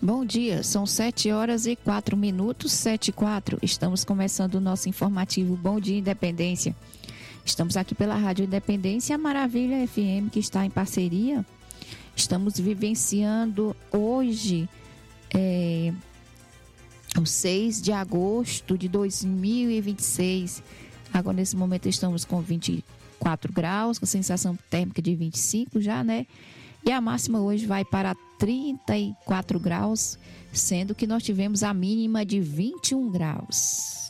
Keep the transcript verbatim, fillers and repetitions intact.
Bom dia, são sete horas e quatro minutos, sete e quatro. Estamos começando o nosso informativo Bom Dia Independência. Estamos aqui pela Rádio Independência, a Maravilha F M, que está em parceria. Estamos vivenciando hoje, é, o seis de agosto de dois mil e vinte e seis. Agora, nesse momento, estamos com vinte e quatro graus, com sensação térmica de vinte e cinco já, né? E a máxima hoje vai para trinta e quatro graus, sendo que nós tivemos a mínima de vinte e um graus.